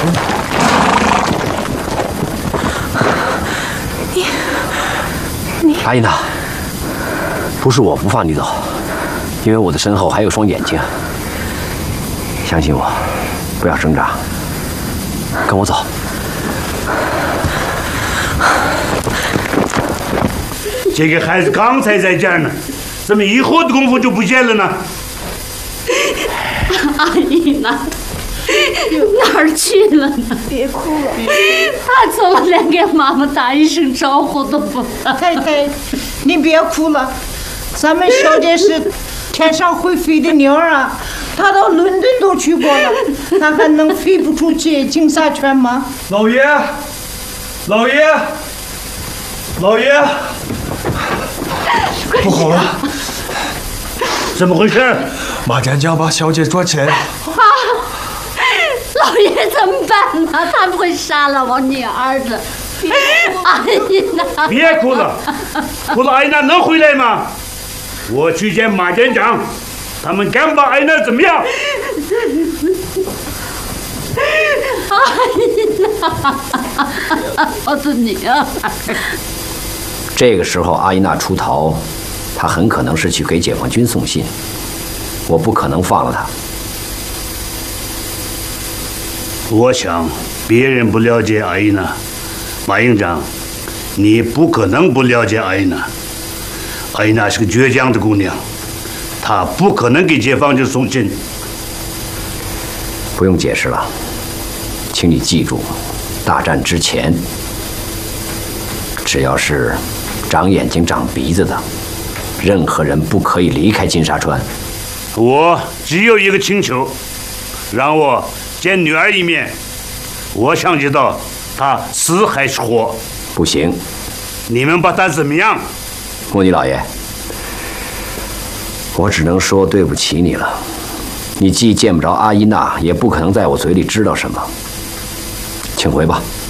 你，阿依娜，不是我不放你走，因为我的身后还有双眼睛。相信我，不要挣扎，跟我走。 这个孩子刚才在这儿呢，怎么一会儿的功夫就不见了呢？ 阿姨呢？哪儿去了呢？ 别哭了， 他怎么连给妈妈打一声招呼都不打？ 太太，你别哭了，咱们小姐是天上会飞的鸟儿啊，她到伦敦都去过了，她还能飞不出去金沙圈吗？ 老爷，老爷，老爷，不好了！ 怎么回事？ 马占江把小姐抓起来了。 老爷怎么办呢？他们会杀了我女儿的。阿姨呢？ 别哭了，哭了，阿依娜能回来吗？我去见马检长，他们敢把阿依娜怎么样？ 阿依娜，我的女儿。 这个时候，阿依娜出逃，她很可能是去给解放军送信，我不可能放了她。 我想别人不了解阿依娜，马营长，你不可能不了解阿依娜。阿依娜是个倔强的姑娘，她不可能给解放军送信。 不用解释了，请你记住，大战之前，只要是长眼睛长鼻子的，任何人不可以离开金沙川。 我只有一个请求，让我见女儿一面，我想知道她死还是活。 不行， 你们把她怎么样？ 莫尼老爷，我只能说对不起你了。你既见不着阿依娜，也不可能在我嘴里知道什么。请回吧。